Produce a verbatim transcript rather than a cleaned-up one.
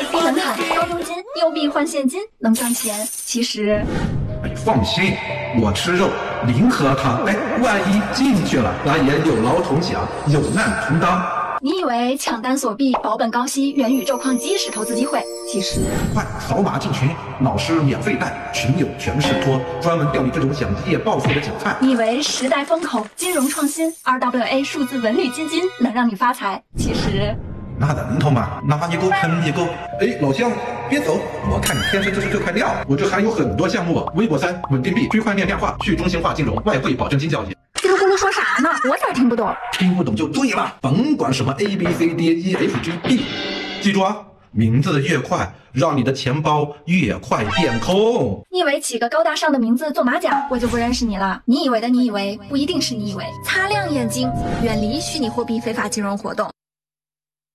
低门槛、高佣金、优币换现金能赚钱。其实， 哎，放心，我吃肉，零喝汤。哎，万一进去了，咱也有劳同享，有难同当。 你以为抢单锁币、保本高息、元宇宙矿机是投资机会？其实， 快扫码进群，老师免费带，群友全是托，专门钓你这种想一夜暴富的韭菜。 你以为时代风口、金融创新、R W A 数字文旅基金能让你发财？其实， 那能头吗？拿一个坑一个。哎，老乡，别走，我看你天生就是这块料。我这还有很多项目，微博三、稳定币、区块链量化、去中心化金融、外汇保证金交易。 叽里咕噜说啥呢？我咋听不懂？ 听不懂就对了，甭管什么 A B C D E F G B， 记住啊，名字越快，让你的钱包越快变空。 你以为起个高大上的名字做马甲，我就不认识你了？你以为的你以为，不一定是你以为。擦亮眼睛，远离虚拟货币非法金融活动。